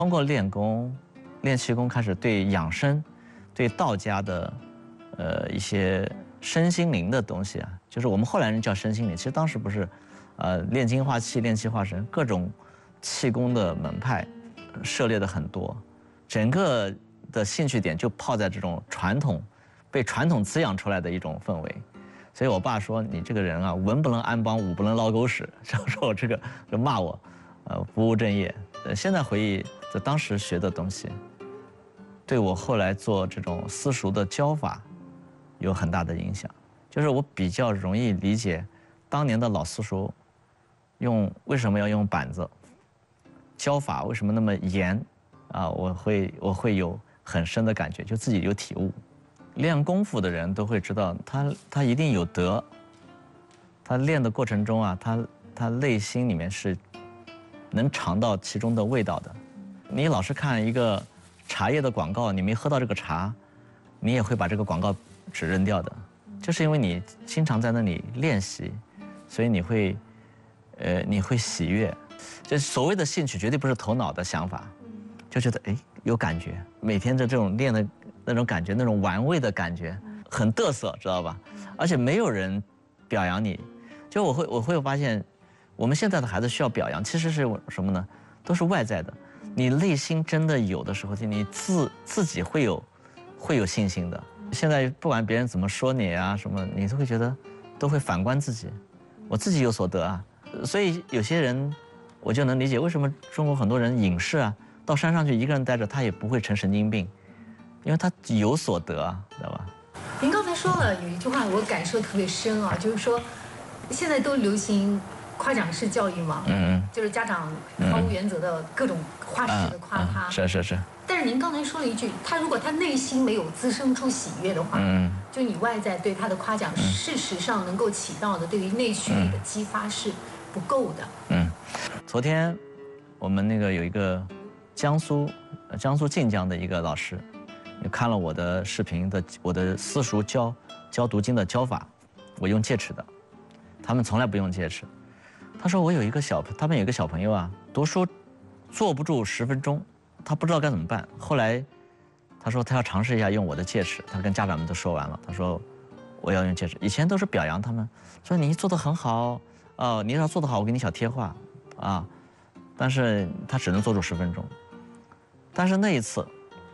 通过练功、练气功开始对养生、对道家的一些身心灵的东西啊，就是我们后来人叫身心灵，其实当时不是，炼精化气、炼气化神，各种气功的门派涉猎的很多，整个的兴趣点就泡在这种传统被传统滋养出来的一种氛围。所以我爸说你这个人啊，文不能安邦，武不能捞狗屎，说我这个就骂我，不务正业。现在回忆在当时学的东西，对我后来做这种私塾的教法有很大的影响。就是我比较容易理解当年的老私塾为什么要用板子，教法为什么那么严啊，我会有很深的感觉，就自己有体悟。练功夫的人都会知道，他一定有德。他练的过程中啊，他内心里面是能尝到其中的味道的。你老是看一个茶叶的广告，你没喝到这个茶，你也会把这个广告纸扔掉的。就是因为你经常在那里练习，所以你会喜悦。就所谓的兴趣，绝对不是头脑的想法，就觉得有感觉，每天的这种练的那种感觉，那种玩味的感觉，很嘚瑟，知道吧？而且没有人表扬你。就我会发现，我们现在的孩子需要表扬，其实是什么呢？都是外在的。你内心真的有的时候，你自己会有信心的。现在不管别人怎么说你啊什么，你都会觉得，都会反观自己，我自己有所得啊。所以有些人，我就能理解为什么中国很多人隐士啊，到山上去一个人待着，他也不会成神经病，因为他有所得啊，知道吧？ 您刚才说了有一句话，我感受特别深啊，就是说，现在都流行夸奖式教育嘛，就是家长毫无原则的各种花式的夸他， 是。 但是您刚才说了一句，如果他内心没有滋生出喜悦的话，就你外在对他的夸奖，事实上能够起到的对于内驱力的激发是不够的。 昨天我们那个有一个江苏晋江的一个老师，看了我的视频我的私塾教读经的教法，我用戒尺的，他们从来不用戒尺。他说他们有一个小朋友啊，读书坐不住10分钟，他不知道该怎么办。后来他说他要尝试一下用我的戒尺，他跟家长们都说完了，他说我要用戒尺。以前都是表扬他们，说你做得很好，你要做得好，我给你小贴画啊。但是他只能坐住10分钟。但是那一次，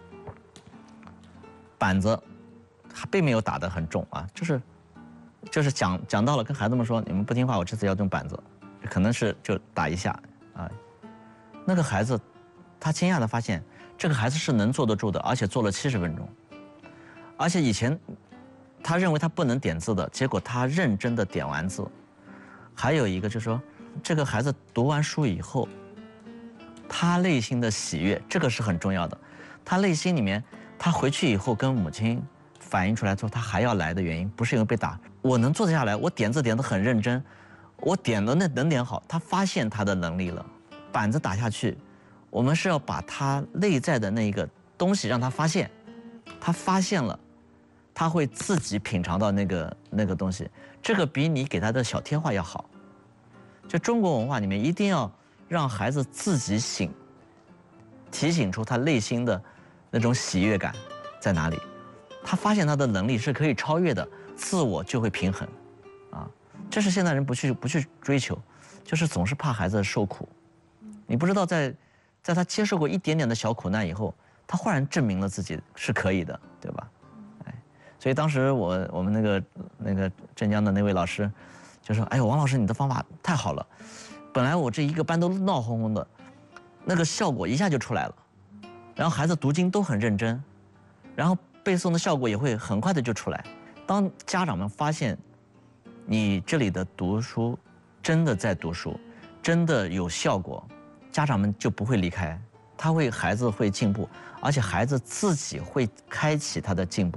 板子并没有打得很重啊，就是讲到了，跟孩子们说你们不听话，我这次要用板子，可能是就打一下啊。那个孩子他惊讶地发现，这个孩子是能坐得住的，而且坐了70分钟。而且以前他认为他不能点字的，结果他认真地点完字。还有一个就是说，这个孩子读完书以后，他内心的喜悦，这个是很重要的。他内心里面，他回去以后跟母亲反映出来之后，他还要来的原因不是因为被打，我能坐得下来，我点字点得很认真，我点的能点好，他发现他的能力了。板子打下去，我们是要把他内在的那个东西让他发现，他发现了，他会自己品尝到那个东西，这个比你给他的小贴画要好。就中国文化里面一定要让孩子自己提醒出他内心的那种喜悦感在哪里，他发现他的能力是可以超越的，自我就会平衡，啊，这是现代人不去追求，就是总是怕孩子受苦。你不知道在他接受过一点点的小苦难以后，他忽然证明了自己是可以的，对吧？所以当时我们那个镇江的那位老师就说：“哎呦，王老师，你的方法太好了，本来我这一个班都闹哄哄的，那个效果一下就出来了，然后孩子读经都很认真，然后背诵的效果也会很快的就出来。当家长们发现你这里的读书真的在读书，真的有效果，家长们就不会离开，孩子会进步，而且孩子自己会开启他的进步。”